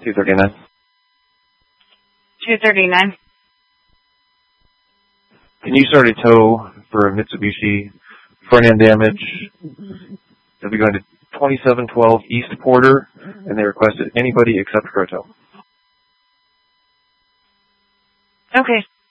239. 239. Can you start a tow for a Mitsubishi front end damage? They'll be going to 2712 East Porter, and they requested anybody except Croto. Okay.